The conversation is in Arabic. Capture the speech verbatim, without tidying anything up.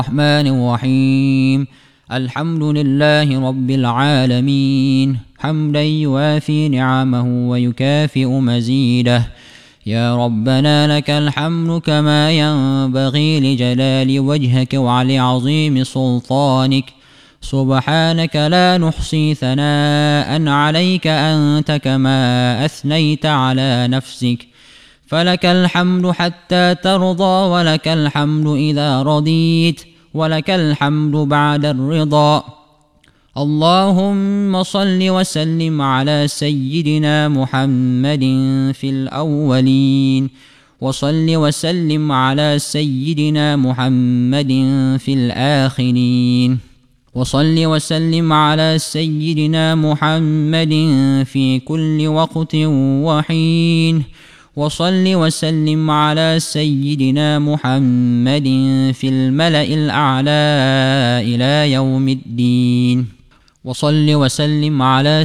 الرحمن الرحيم. الحمد لله رب العالمين حمدا يوافي نعمه ويكافئ مزيده. يا ربنا لك الحمد كما ينبغي لجلال وجهك ولعظيم سلطانك. سبحانك لا نحصي ثناء عليك أنت كما أثنيت على نفسك. فلك الحمد حتى ترضى، ولك الحمد إذا رضيت، ولك الحمد بعد الرضا. اللهم صل وسلم على سيدنا محمد في الأولين، وصل وسلم على سيدنا محمد في الآخرين، وصل وسلم على سيدنا محمد في كل وقت وحين، وصل وسلم على سيدنا محمد في الملأ الأعلى إلى يوم الدين، وصل وسلم على